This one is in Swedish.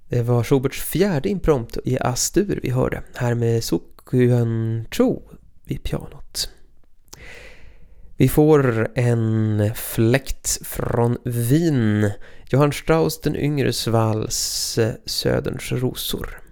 Det var Schuberts fjärde impromptu i Astur vi hörde, här med Sokyun Cho vid pianot. Vi får en fläkt från Wien, Johann Strauss den yngres vals Söderns rosor.